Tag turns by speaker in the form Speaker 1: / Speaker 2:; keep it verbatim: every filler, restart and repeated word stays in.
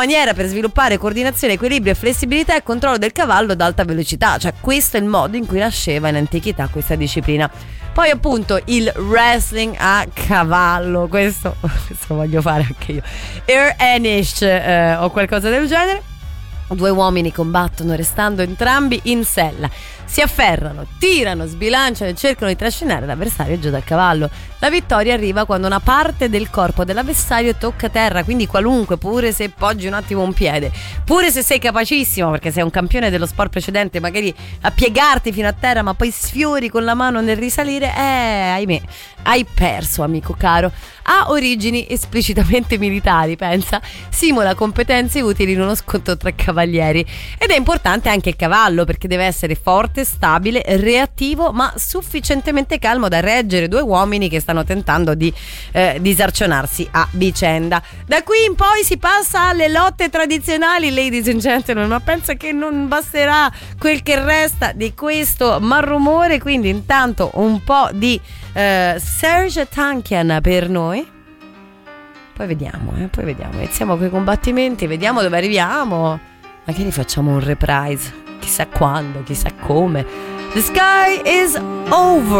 Speaker 1: maniera per sviluppare coordinazione, equilibrio, flessibilità e controllo del cavallo ad alta velocità. Cioè questo è il modo in cui nasceva in antichità questa disciplina. Poi appunto il wrestling a cavallo, questo, questo lo voglio fare anche io, Irish eh, o qualcosa del genere. Due uomini combattono restando entrambi in sella, si afferrano, tirano, sbilanciano e cercano di trascinare l'avversario giù dal cavallo. La vittoria arriva quando una parte del corpo dell'avversario tocca terra, quindi qualunque, pure se poggi un attimo un piede, pure se sei capacissimo, perché sei un campione dello sport precedente, magari a piegarti fino a terra ma poi sfiori con la mano nel risalire, eh, ahimè, hai perso, amico caro. Ha origini esplicitamente militari, pensa, simula competenze utili in uno scontro tra cavalieri, ed è importante anche il cavallo perché deve essere forte, stabile, reattivo ma sufficientemente calmo da reggere due uomini che stanno tentando di eh, disarcionarsi a vicenda. Da qui in poi si passa alle lotte tradizionali, ladies and gentlemen, ma pensa che non basterà quel che resta di questo malrumore, quindi intanto un po' di Uh, Serj Tankian per noi. Poi vediamo, eh, poi vediamo. Iniziamo con i combattimenti, vediamo dove arriviamo. Magari facciamo un reprise, chissà quando, chissà come. The sky is over.